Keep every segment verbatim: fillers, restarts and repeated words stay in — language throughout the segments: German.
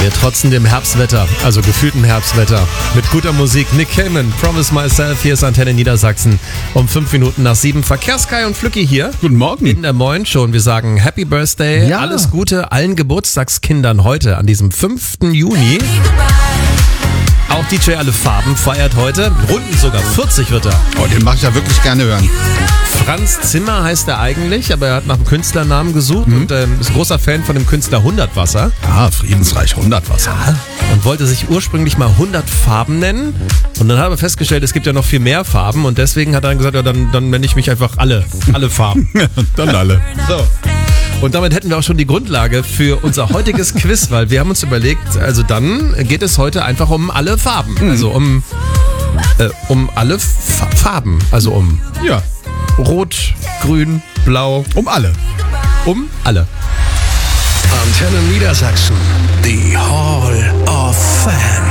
Wir trotzen dem Herbstwetter, also gefühltem Herbstwetter. Mit guter Musik. Nick Cayman, Promise Myself. Hier ist Antenne Niedersachsen. Um fünf Minuten nach sieben. Verkehrskai und Flücki hier. Guten Morgen. In der Moin schon. Wir sagen Happy Birthday. Ja. Alles Gute allen Geburtstagskindern heute an diesem fünften Juni. Auch D J Alle Farben feiert heute. Runden sogar vierzig wird er. Oh, den mache ich ja wirklich gerne hören. Franz Zimmer heißt er eigentlich, aber er hat nach einem Künstlernamen gesucht Mhm. und ähm, ist großer Fan von dem Künstler Hundertwasser. Ah, Friedensreich Hundertwasser. Und wollte sich ursprünglich mal hundert Farben nennen. Und dann hat er festgestellt, es gibt ja noch viel mehr Farben. Und deswegen hat er dann gesagt, ja, dann, dann nenne ich mich einfach alle, alle Farben. Dann alle. So. Und damit hätten wir auch schon die Grundlage für unser heutiges Quiz, weil wir haben uns überlegt, also dann geht es heute einfach um alle Farben. Also um, äh, um alle Fa- Farben. Also um Ja, Rot, Grün, Blau, um alle. um alle. Antenne Niedersachsen, die Hall of Fame.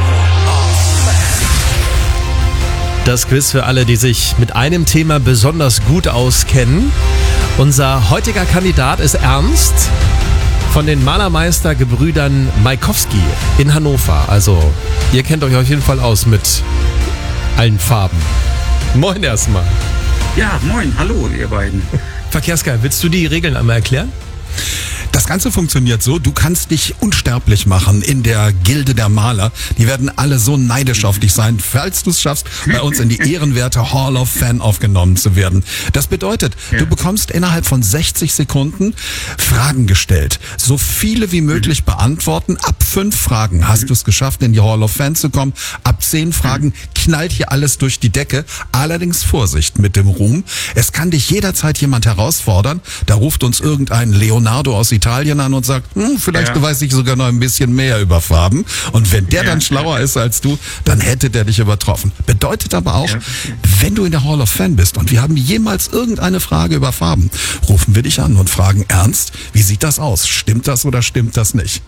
Das Quiz für alle, die sich mit einem Thema besonders gut auskennen. Unser heutiger Kandidat ist Ernst von den Malermeister-Gebrüdern Maikowski in Hannover. Also, ihr kennt euch auf jeden Fall aus mit allen Farben. Moin erstmal. Ja, moin, hallo ihr beiden. Verkehrskai, willst du die Regeln einmal erklären? Das Ganze funktioniert so, du kannst dich unsterblich machen in der Gilde der Maler. Die werden alle so neidisch auf dich sein, falls du es schaffst, bei uns in die ehrenwerte Hall of Fame aufgenommen zu werden. Das bedeutet, Ja. du bekommst innerhalb von sechzig Sekunden Fragen gestellt. So viele wie möglich beantworten. Ab fünf Fragen hast du es geschafft, in die Hall of Fame zu kommen. Ab zehn Fragen knallt hier alles durch die Decke. Allerdings Vorsicht mit dem Ruhm. Es kann dich jederzeit jemand herausfordern. Da ruft uns irgendein Leonardo aus Italien an und sagt, hm, vielleicht Ja. weiß ich sogar noch ein bisschen mehr über Farben. Und wenn der Ja. dann schlauer ist als du, dann hätte der dich übertroffen. Bedeutet aber auch, Ja. wenn du in der Hall of Fame bist und wir haben jemals irgendeine Frage über Farben, rufen wir dich an und fragen ernst, wie sieht das aus? Stimmt das oder stimmt das nicht?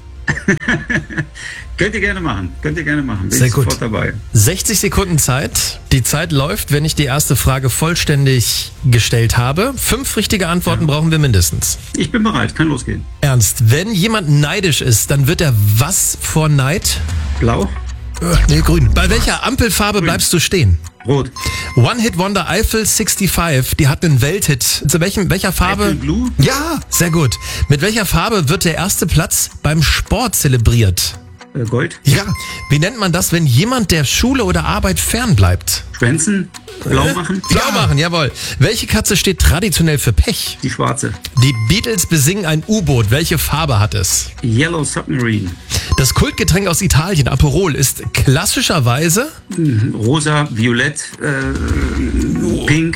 Könnt ihr gerne machen, könnt ihr gerne machen. Bin Sehr ich gut. sofort dabei. sechzig Sekunden Zeit. Die Zeit läuft, wenn ich die erste Frage vollständig gestellt habe. Fünf richtige Antworten brauchen wir mindestens. Ich bin bereit, kann losgehen. Ernst, wenn jemand neidisch ist, dann wird er was vor Neid? Blau, Äh, Nee, grün. Bei welcher Ampelfarbe bleibst du stehen? rot, One-Hit-Wonder Eiffel fünfundsechzig, die hat einen Welthit. Zu welchem, welcher Farbe? Apple Blue, Ja, Sehr gut. Mit welcher Farbe wird der erste Platz beim Sport zelebriert? äh, Gold, ja, Wie nennt man das, wenn jemand der Schule oder Arbeit fernbleibt? Schwänzen, blau machen, Blau machen, jawohl. Welche Katze steht traditionell für Pech? die schwarze, Die Beatles besingen ein U-Boot. Welche Farbe hat es? Yellow Submarine, Das Kultgetränk aus Italien, Aperol, ist klassischerweise... rosa, violett, äh, pink,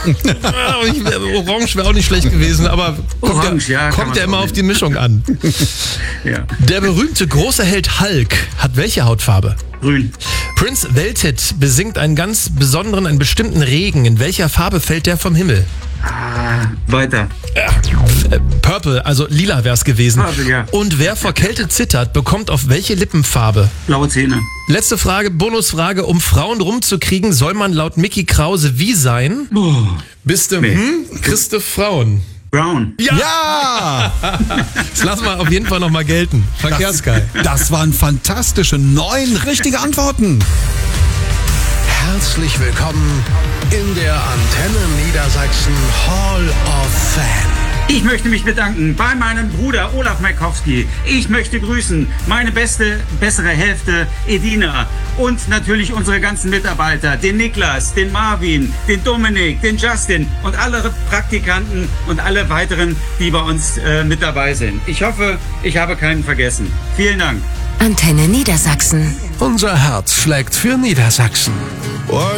Orange wäre auch nicht schlecht gewesen, aber kommt, Orange, ja, ja, kann kommt man ja immer so auf die Mischung an. ja, Der berühmte große Held Hulk hat welche Hautfarbe? grün, Prince Welthit besingt einen ganz besonderen, einen bestimmten Regen. In welcher Farbe fällt der vom Himmel? ah, weiter, Äh, Purple, also lila wär's gewesen. Purple, ja. Und wer vor Kälte zittert, bekommt auf welche Lippenfarbe? blaue Zähne, Letzte Frage, Bonusfrage. Um Frauen rumzukriegen, soll man laut Mickey Krause wie sein? oh, Bist du, Nee. hm? Kriegst du Frauen? brown, ja! Das lassen wir auf jeden Fall nochmal gelten. Verkehrskai. Das waren fantastische neun richtige Antworten. Herzlich willkommen in der Antenne Niedersachsen Hall of Fame. Ich möchte mich bedanken bei meinem Bruder Olaf Maikowski. Ich möchte grüßen meine beste, bessere Hälfte Edina und natürlich unsere ganzen Mitarbeiter, den Niklas, den Marvin, den Dominik, den Justin und alle Praktikanten und alle weiteren, die bei uns äh, mit dabei sind. Ich hoffe, ich habe keinen vergessen. Vielen Dank. Antenne Niedersachsen. Unser Herz schlägt für Niedersachsen. What